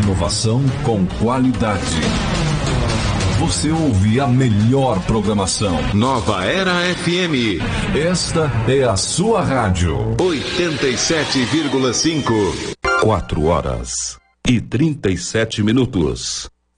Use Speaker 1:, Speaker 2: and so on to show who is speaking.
Speaker 1: Inovação com qualidade. Você ouve a melhor programação.
Speaker 2: Nova Era FM.
Speaker 1: Esta é a sua rádio.
Speaker 2: 87,5.
Speaker 3: 4 horas e 37 minutos.